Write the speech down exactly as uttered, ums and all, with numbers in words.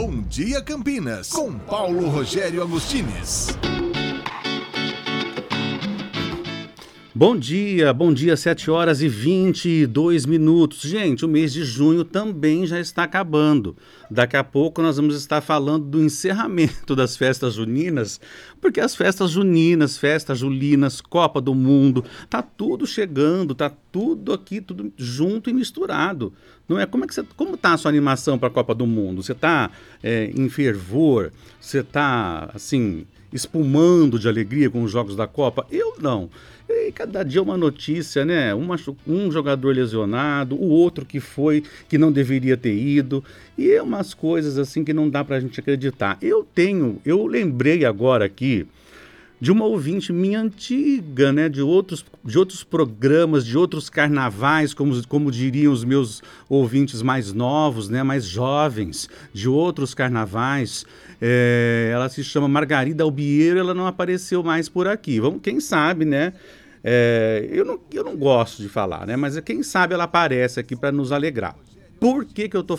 Bom Dia Campinas, com Paulo Rogério Agostines. Bom dia, bom dia, sete horas e vinte e dois minutos. Gente, o mês de junho também já está acabando. Daqui a pouco nós vamos estar falando do encerramento das festas juninas, porque as festas juninas, festas julinas, Copa do Mundo, tá tudo chegando, tá tudo aqui, tudo junto e misturado. Não é? Como é que você, como tá a sua animação para a Copa do Mundo? Você tá é, em fervor? Você tá, assim, espumando de alegria com os jogos da Copa? Eu não. E cada dia uma notícia, né? Uma, um jogador lesionado, o outro que foi, que não deveria ter ido. E é umas coisas assim que não dá pra gente acreditar. Eu tenho, eu lembrei agora aqui de uma ouvinte minha antiga, né? De outros, de outros programas, de outros carnavais, como, como diriam os meus ouvintes mais novos, né? Mais jovens, de outros carnavais. É, ela se chama Margarida Albieiro, ela não apareceu mais por aqui. Vamos, quem sabe, né? É, eu, não, eu não gosto de falar, né? Mas quem sabe ela aparece aqui para nos alegrar. Por que que eu estou